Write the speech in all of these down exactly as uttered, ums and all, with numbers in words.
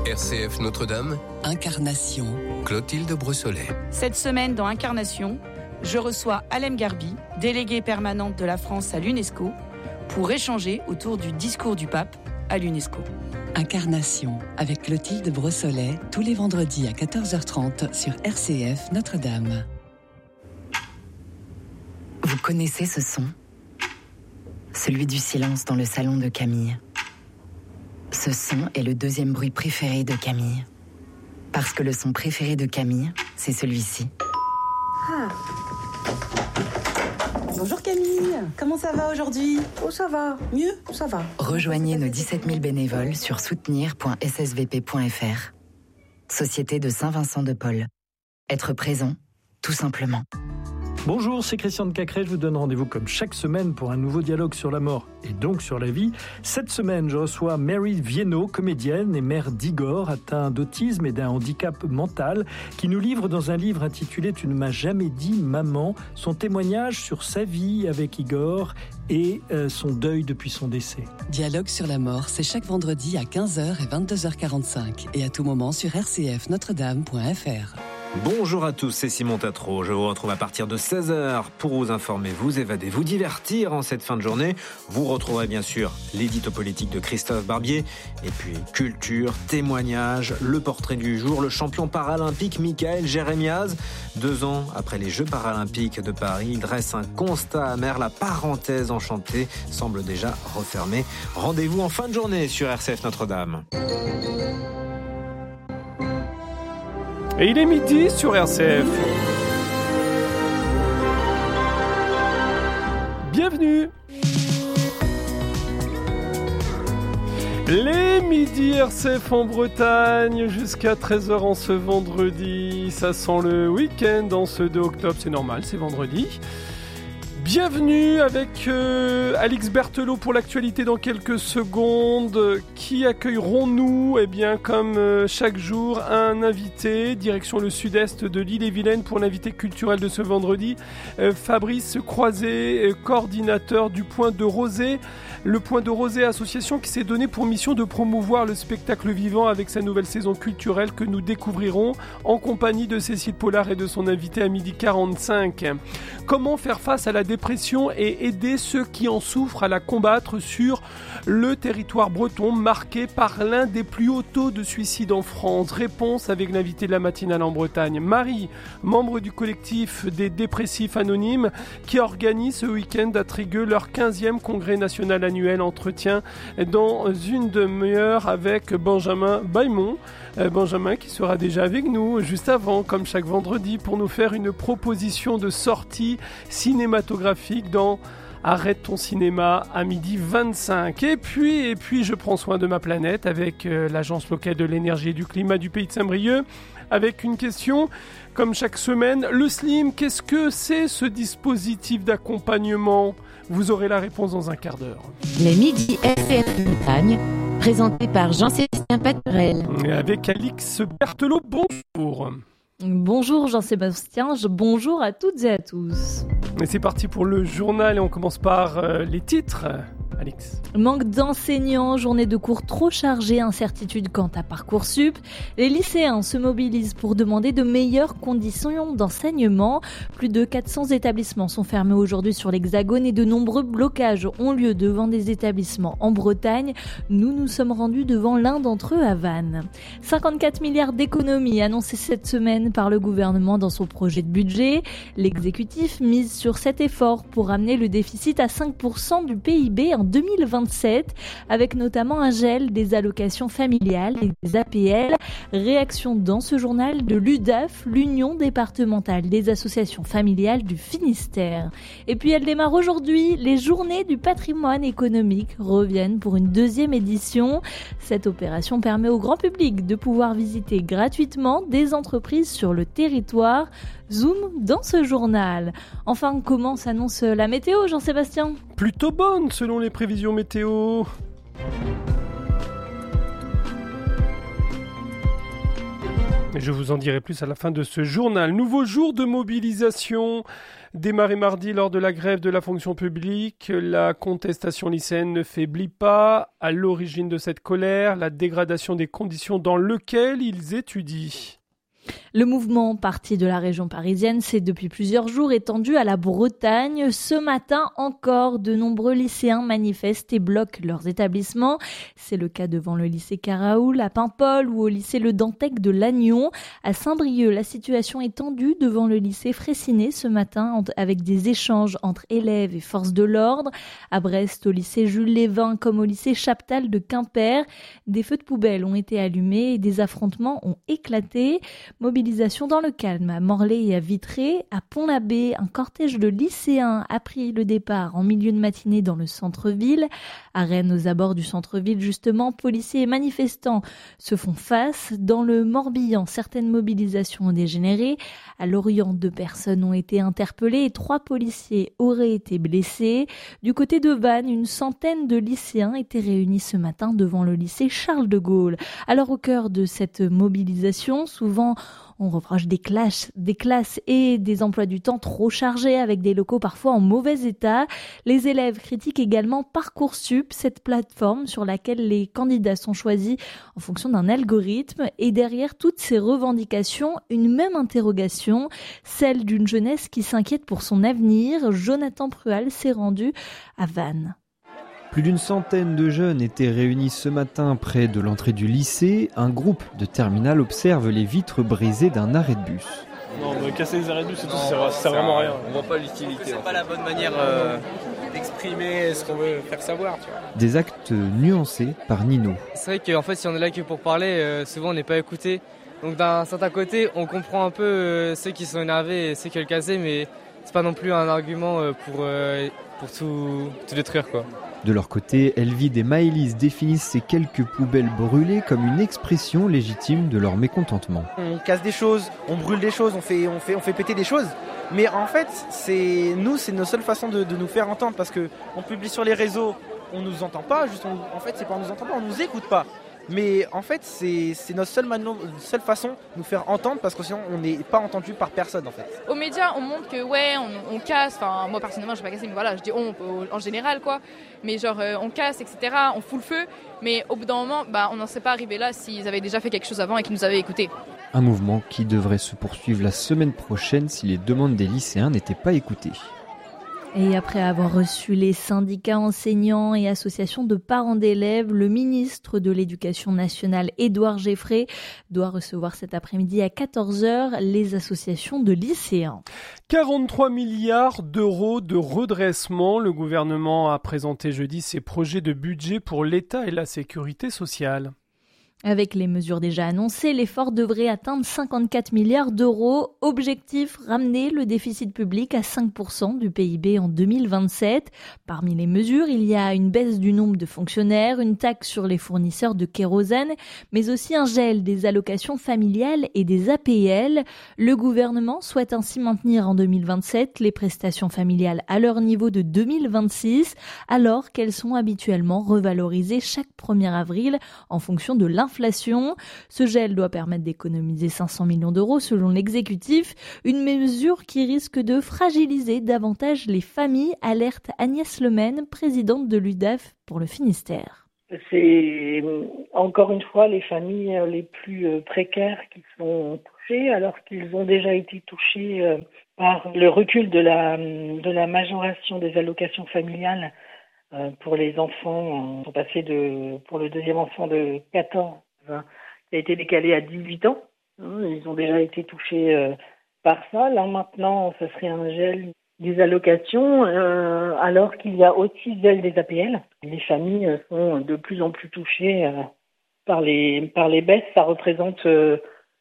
R C F Notre-Dame. Incarnation. Clotilde Brossolet. Cette semaine dans Incarnation, je reçois Alem Garbi, déléguée permanente de la France à l'UNESCO, pour échanger autour du discours du pape à l'UNESCO. Incarnation avec Clotilde Brossolet, tous les vendredis à quatorze heures trente sur R C F Notre-Dame. Vous connaissez ce son ? Celui du silence dans le salon de Camille. Ce son est le deuxième bruit préféré de Camille. Parce que le son préféré de Camille, c'est celui-ci. Ah. Bonjour Camille, comment ça va aujourd'hui ? Oh ça va, mieux, ça va. Rejoignez nos dix-sept mille bénévoles sur soutenir point s s v p point f r. Société de Saint-Vincent de Paul. Être présent, tout simplement. Bonjour, c'est Christian de Cacré, je vous donne rendez-vous comme chaque semaine pour un nouveau dialogue sur la mort et donc sur la vie. Cette semaine, je reçois Mary Viennot, comédienne et mère d'Igor, atteint d'autisme et d'un handicap mental, qui nous livre dans un livre intitulé « Tu ne m'as jamais dit, maman », son témoignage sur sa vie avec Igor et euh, son deuil depuis son décès. Dialogue sur la mort, c'est chaque vendredi à quinze heures et vingt-deux heures quarante-cinq et à tout moment sur r c f notre dame point f r. Bonjour à tous, c'est Simon Tatro. Je vous retrouve à partir de seize heures pour vous informer, vous évader, vous divertir en cette fin de journée. Vous retrouverez bien sûr l'édito politique de Christophe Barbier. Et puis culture, témoignages, le portrait du jour, le champion paralympique Michael Jérémiaz. Deux ans après les Jeux paralympiques de Paris, il dresse un constat amer. La parenthèse enchantée semble déjà refermée. Rendez-vous en fin de journée sur R C F Notre-Dame. Et il est midi sur R C F. Bienvenue. Les midis R C F en Bretagne jusqu'à treize heures en ce vendredi. Ça sent le week-end en ce deux octobre, c'est normal, c'est vendredi. Bienvenue avec euh, Alix Berthelot pour l'actualité dans quelques secondes. Qui accueillerons-nous ? Eh bien, comme euh, chaque jour, un invité, direction le sud-est de l'Ille-et-Vilaine pour l'invité culturel de ce vendredi, euh, Fabrice Croiset, euh, coordinateur du Point de Rosée. Le Point de Rosée, association qui s'est donnée pour mission de promouvoir le spectacle vivant avec sa nouvelle saison culturelle que nous découvrirons en compagnie de Cécile Pollard et de son invité à midi quarante-cinq. Comment faire face à la dépression et aider ceux qui en souffrent à la combattre sur le territoire breton marqué par l'un des plus hauts taux de suicide en France? Réponse avec l'invité de la matinale en Bretagne, Marie, membre du collectif des dépressifs anonymes qui organise ce week-end à Trégueux leur quinzième congrès national annuel. Entretien dans une demi-heure avec Benjamin Baymont. Benjamin qui sera déjà avec nous juste avant, comme chaque vendredi, pour nous faire une proposition de sortie cinématographique dans Arrête ton cinéma à midi vingt-cinq. Et puis, et puis je prends soin de ma planète avec euh, l'Agence locale de l'énergie et du climat du pays de Saint-Brieuc, avec une question, comme chaque semaine. Le Slim, qu'est-ce que c'est ce dispositif d'accompagnement ? Vous aurez la réponse dans un quart d'heure. Les midis R C F Montagne, présenté par Jean-Sébastien Paturel. Et avec Alix Berthelot, bonjour. Bonjour Jean-Sébastien, bonjour à toutes et à tous. Et c'est parti pour le journal et on commence par euh, les titres. Alix. Manque d'enseignants, journée de cours trop chargée, incertitude quant à Parcoursup. Les lycéens se mobilisent pour demander de meilleures conditions d'enseignement. Plus de quatre cents établissements sont fermés aujourd'hui sur l'Hexagone et de nombreux blocages ont lieu devant des établissements en Bretagne. Nous nous sommes rendus devant l'un d'entre eux à Vannes. cinquante-quatre milliards d'économies annoncées cette semaine par le gouvernement dans son projet de budget. L'exécutif mise sur cet effort pour ramener le déficit à cinq pour cent du P I B en deux mille vingt-sept, avec notamment un gel des allocations familiales et des A P L. Réaction dans ce journal de l'U D A F, l'Union départementale des associations familiales du Finistère. Et puis elle démarre aujourd'hui, les journées du patrimoine économique reviennent pour une deuxième édition. Cette opération permet au grand public de pouvoir visiter gratuitement des entreprises sur le territoire. Zoom dans ce journal. Enfin, comment s'annonce la météo, Jean-Sébastien ? Plutôt bonne selon les prévisions météo. Mais je vous en dirai plus à la fin de ce journal. Nouveau jour de mobilisation. Démarré mardi lors de la grève de la fonction publique, la contestation lycéenne ne faiblit pas. À l'origine de cette colère, la dégradation des conditions dans lesquelles ils étudient. Le mouvement parti de la région parisienne s'est depuis plusieurs jours étendu à la Bretagne. Ce matin encore, de nombreux lycéens manifestent et bloquent leurs établissements. C'est le cas devant le lycée Caraoul à Paimpol ou au lycée Le Dantec de Lannion. À Saint-Brieuc, la situation est tendue devant le lycée Fraissinet ce matin avec des échanges entre élèves et forces de l'ordre. À Brest, au lycée Jules Lévin comme au lycée Chaptal de Quimper, des feux de poubelle ont été allumés et des affrontements ont éclaté. Mobilisation dans le calme à Morlaix et à Vitré. À Pont-l'Abbé, un cortège de lycéens a pris le départ en milieu de matinée dans le centre-ville. À Rennes, aux abords du centre-ville, justement, policiers et manifestants se font face. Dans le Morbihan, certaines mobilisations ont dégénéré. À Lorient, deux personnes ont été interpellées et trois policiers auraient été blessés. Du côté de Vannes, une centaine de lycéens étaient réunis ce matin devant le lycée Charles de Gaulle. Alors au cœur de cette mobilisation, souvent on reproche des classes, des classes et des emplois du temps trop chargés avec des locaux parfois en mauvais état. Les élèves critiquent également Parcoursup, cette plateforme sur laquelle les candidats sont choisis en fonction d'un algorithme. Et derrière toutes ces revendications, une même interrogation, celle d'une jeunesse qui s'inquiète pour son avenir. Jonathan Prual s'est rendu à Vannes. Plus d'une centaine de jeunes étaient réunis ce matin près de l'entrée du lycée. Un groupe de terminale observe les vitres brisées d'un arrêt de bus. Non, mais casser les arrêts de bus, c'est tout, ça sert vraiment à rien. On voit pas l'utilité. C'est pas la bonne manière euh, d'exprimer ce qu'on veut faire savoir. Tu vois. Des actes nuancés par Nino. C'est vrai qu'en fait, si on est là que pour parler, euh, souvent on n'est pas écouté. Donc d'un certain côté, on comprend un peu euh, ceux qui sont énervés et ceux qui veulent casser, mais c'est pas non plus un argument euh, pour, euh, pour tout, tout détruire, quoi. De leur côté, Elvide et Maëlys définissent ces quelques poubelles brûlées comme une expression légitime de leur mécontentement. On casse des choses, on brûle des choses, on fait, on fait, on fait péter des choses. Mais en fait, c'est nous, c'est nos seules façons de, de nous faire entendre parce que on publie sur les réseaux, on nous entend pas. Juste, on, en fait, c'est pas on nous entend pas, on nous écoute pas. Mais en fait, c'est, c'est notre seule, mano- seule façon de nous faire entendre parce que sinon, on n'est pas entendu par personne en fait. Aux médias, on montre que ouais, on, on casse. Enfin, moi personnellement, je vais pas casser, mais voilà, je dis on en général quoi. Mais genre, euh, on casse, et cetera. On fout le feu. Mais au bout d'un moment, bah, on n'en serait pas arrivé là s'ils avaient déjà fait quelque chose avant et qu'ils nous avaient écoutés. Un mouvement qui devrait se poursuivre la semaine prochaine si les demandes des lycéens n'étaient pas écoutées. Et après avoir reçu les syndicats enseignants et associations de parents d'élèves, le ministre de l'Éducation nationale, Édouard Geffray, doit recevoir cet après-midi à quatorze heures les associations de lycéens. quarante-trois milliards d'euros de redressement. Le gouvernement a présenté jeudi ses projets de budget pour l'État et la sécurité sociale. Avec les mesures déjà annoncées, l'effort devrait atteindre cinquante-quatre milliards d'euros. Objectif, ramener le déficit public à cinq pour cent du P I B en deux mille vingt-sept. Parmi les mesures, il y a une baisse du nombre de fonctionnaires, une taxe sur les fournisseurs de kérosène, mais aussi un gel des allocations familiales et des A P L. Le gouvernement souhaite ainsi maintenir en deux mille vingt-sept les prestations familiales à leur niveau de deux mille vingt-six, alors qu'elles sont habituellement revalorisées chaque premier avril en fonction de l'inflation. Inflation. Ce gel doit permettre d'économiser cinq cents millions d'euros selon l'exécutif, une mesure qui risque de fragiliser davantage les familles, alerte Agnès Lemaine, présidente de l'U D A F pour le Finistère. C'est encore une fois les familles les plus précaires qui sont touchées alors qu'ils ont déjà été touchés par le recul de la, de la majoration des allocations familiales. Pour les enfants, on sont passés de, pour le deuxième enfant de quatorze, hein, qui a été décalé à dix-huit ans. Hein, ils ont déjà été touchés euh, par ça. Là maintenant, ce serait un gel des allocations, euh, alors qu'il y a aussi gel des A P L. Les familles sont de plus en plus touchées euh, par les par les baisses. Ça représente euh,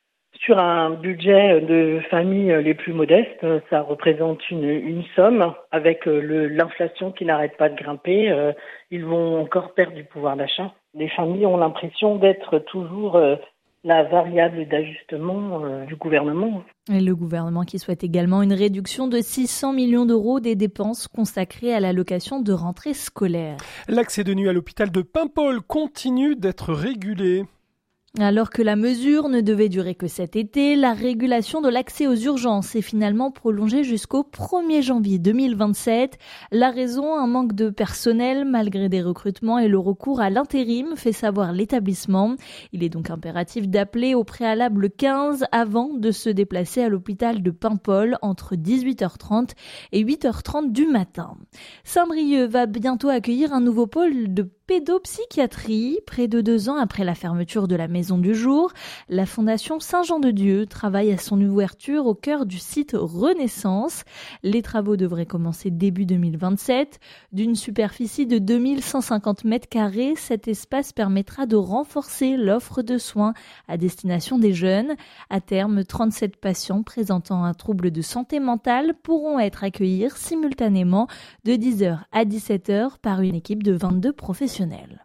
sur un budget de familles les plus modestes, ça représente une, une somme avec le, l'inflation qui n'arrête pas de grimper. Euh, ils vont encore perdre du pouvoir d'achat. Les familles ont l'impression d'être toujours euh, la variable d'ajustement euh, du gouvernement. Et le gouvernement qui souhaite également une réduction de six cents millions d'euros des dépenses consacrées à l'allocation de rentrée scolaire. L'accès de nuit à l'hôpital de Paimpol continue d'être régulé. Alors que la mesure ne devait durer que cet été, la régulation de l'accès aux urgences est finalement prolongée jusqu'au premier janvier deux mille vingt-sept. La raison, un manque de personnel malgré des recrutements et le recours à l'intérim, fait savoir l'établissement. Il est donc impératif d'appeler au préalable quinze avant de se déplacer à l'hôpital de Paimpol entre dix-huit heures trente et huit heures trente du matin. Saint-Brieuc va bientôt accueillir un nouveau pôle de pédopsychiatrie. Près de deux ans après la fermeture de la Maison du Jour, la Fondation Saint-Jean-de-Dieu travaille à son ouverture au cœur du site Renaissance. Les travaux devraient commencer début deux mille vingt-sept. D'une superficie de deux mille cent cinquante mètres carrés, cet espace permettra de renforcer l'offre de soins à destination des jeunes. À terme, trente-sept patients présentant un trouble de santé mentale pourront être accueillis simultanément de dix heures à dix-sept heures par une équipe de vingt-deux professionnels.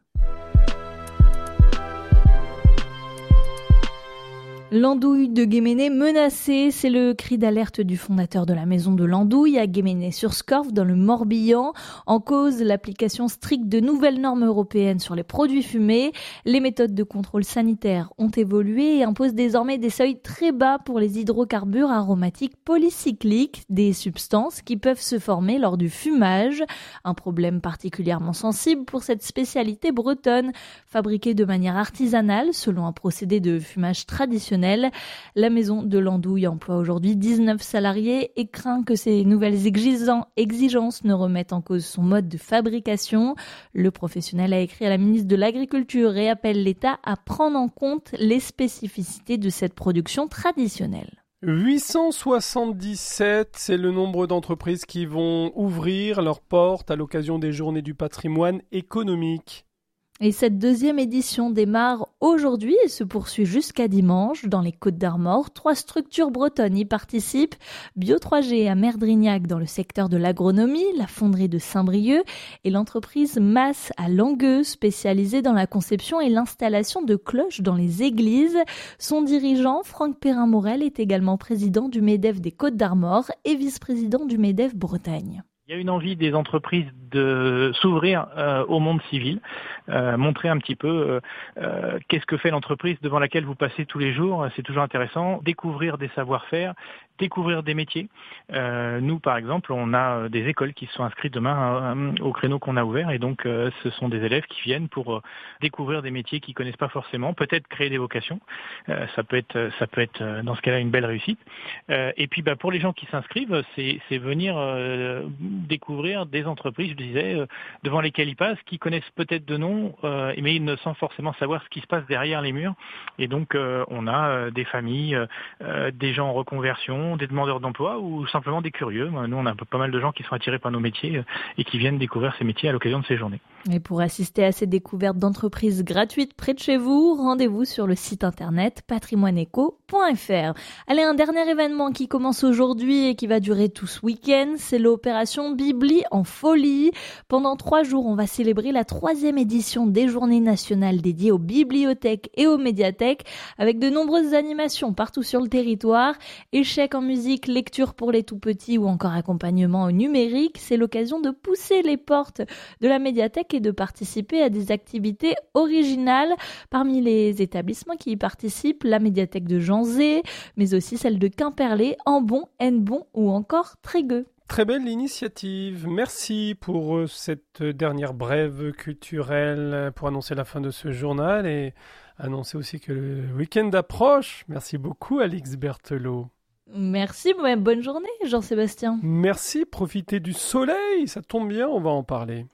L'andouille de Guéméné menacée, c'est le cri d'alerte du fondateur de la maison de l'andouille à Guéméné-sur-Scorff dans le Morbihan. En cause, l'application stricte de nouvelles normes européennes sur les produits fumés. Les méthodes de contrôle sanitaire ont évolué et imposent désormais des seuils très bas pour les hydrocarbures aromatiques polycycliques, des substances qui peuvent se former lors du fumage. Un problème particulièrement sensible pour cette spécialité bretonne, fabriquée de manière artisanale selon un procédé de fumage traditionnel. La maison de l'andouille emploie aujourd'hui dix-neuf salariés et craint que ces nouvelles exigences ne remettent en cause son mode de fabrication. Le professionnel a écrit à la ministre de l'Agriculture et appelle l'État à prendre en compte les spécificités de cette production traditionnelle. huit cent soixante-dix-sept, c'est le nombre d'entreprises qui vont ouvrir leurs portes à l'occasion des Journées du patrimoine économique. Et cette deuxième édition démarre aujourd'hui et se poursuit jusqu'à dimanche dans les Côtes-d'Armor. Trois structures bretonnes y participent. Bio trois G à Merdrignac dans le secteur de l'agronomie, la fonderie de Saint-Brieuc et l'entreprise Masse à Langueux, spécialisée dans la conception et l'installation de cloches dans les églises. Son dirigeant, Franck Perrin-Morel, est également président du MEDEF des Côtes-d'Armor et vice-président du MEDEF Bretagne. Il y a une envie des entreprises de s'ouvrir euh, au monde civil, euh, montrer un petit peu euh, euh, qu'est-ce que fait l'entreprise devant laquelle vous passez tous les jours. C'est toujours intéressant. Découvrir des savoir-faire, découvrir des métiers. Euh, nous, par exemple, on a des écoles qui se sont inscrites demain euh, au créneau qu'on a ouvert et donc euh, ce sont des élèves qui viennent pour euh, découvrir des métiers qu'ils connaissent pas forcément, peut-être créer des vocations. Euh, ça peut être, ça peut être euh, dans ce cas-là une belle réussite. Euh, et puis, bah, pour les gens qui s'inscrivent, c'est, c'est venir euh, découvrir des entreprises, je disais, euh, devant lesquelles ils passent, qui connaissent peut-être de nom, euh, mais ils ne sans forcément savoir ce qui se passe derrière les murs. Et donc, euh, on a euh, des familles, euh, des gens en reconversion, des demandeurs d'emploi ou simplement des curieux. Nous, on a pas mal de gens qui sont attirés par nos métiers euh, et qui viennent découvrir ces métiers à l'occasion de ces journées. Et pour assister à ces découvertes d'entreprises gratuites près de chez vous, rendez-vous sur le site internet patrimoine éco point f r. Allez, un dernier événement qui commence aujourd'hui et qui va durer tout ce week-end, c'est l'opération Bibli en folie. Pendant trois jours, on va célébrer la troisième édition des Journées nationales dédiées aux bibliothèques et aux médiathèques avec de nombreuses animations partout sur le territoire. Échecs en musique, lecture pour les tout-petits ou encore accompagnement au numérique. C'est l'occasion de pousser les portes de la médiathèque et de participer à des activités originales. Parmi les établissements qui y participent, la médiathèque de Janzé, mais aussi celle de Quimperlé, Ambon, Hennebon ou encore Trégueux. Très belle initiative. Merci pour cette dernière brève culturelle pour annoncer la fin de ce journal et annoncer aussi que le week-end approche. Merci beaucoup, Alix Berthelot. Merci, bonne journée, Jean-Sébastien. Merci, profitez du soleil, ça tombe bien, on va en parler.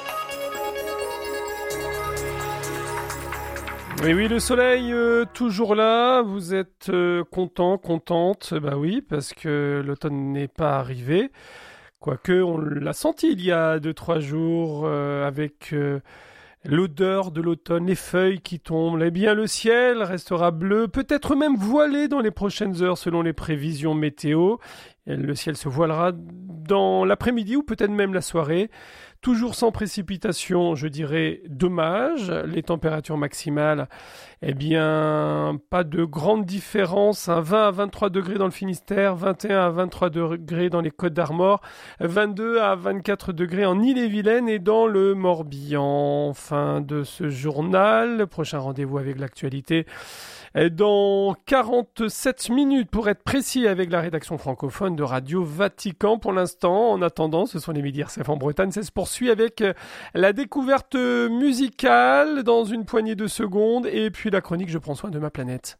Et oui, le soleil, euh, toujours là, vous êtes euh, content, contente, bah oui, parce que l'automne n'est pas arrivé, quoique on l'a senti il y a deux, trois jours, euh, avec euh, l'odeur de l'automne, les feuilles qui tombent, eh bien le ciel restera bleu, peut-être même voilé dans les prochaines heures selon les prévisions météo, et le ciel se voilera dans l'après-midi ou peut-être même la soirée. toujours sans précipitation, je dirais dommage. Les températures maximales, eh bien, pas de grande différence. Hein. vingt à vingt-trois degrés dans le Finistère, vingt et un à vingt-trois degrés dans les Côtes-d'Armor, vingt-deux à vingt-quatre degrés en Ille-et-Vilaine et dans le Morbihan. Fin de ce journal. Le prochain rendez-vous avec l'actualité dans quarante-sept minutes pour être précis avec la rédaction francophone de Radio Vatican. Pour l'instant, en attendant, ce sont les Midi R C F en Bretagne. Ça se poursuit avec la découverte musicale dans une poignée de secondes et puis la chronique Je prends soin de ma planète.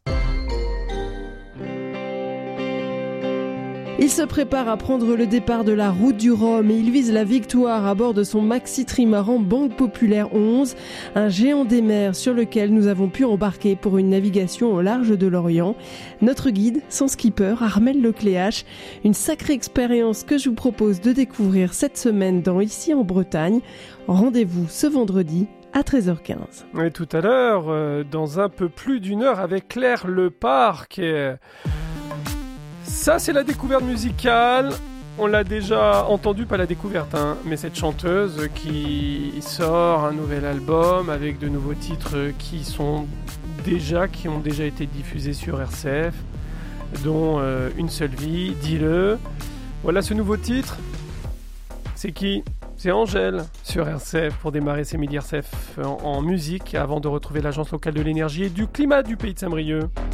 Il se prépare à prendre le départ de la route du Rhum et il vise la victoire à bord de son maxi-trimaran Banque Populaire onze, un géant des mers sur lequel nous avons pu embarquer pour une navigation au large de l'Orient. Notre guide, son skipper, Armel Lecléache, une sacrée expérience que je vous propose de découvrir cette semaine dans Ici en Bretagne. Rendez-vous ce vendredi à treize heures quinze. Et tout à l'heure, euh, dans un peu plus d'une heure avec Claire Leparc. Et... Ça, c'est la découverte musicale. On l'a déjà entendu, pas la découverte, hein, mais cette chanteuse qui sort un nouvel album avec de nouveaux titres qui sont déjà, qui ont déjà été diffusés sur R C F, dont euh, Une seule vie, Dis-le. Voilà ce nouveau titre. C'est qui ? C'est Angèle sur R C F pour démarrer ces Midi R C F en, en musique avant de retrouver l'agence locale de l'énergie et du climat du pays de Saint-Brieuc.